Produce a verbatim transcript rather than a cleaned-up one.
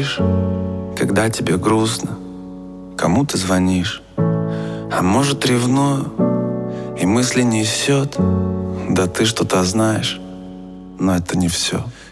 спишь, когда тебе грустно, кому ты звонишь. А может, ревную и мысли несет. Да ты что-то знаешь, но это не все.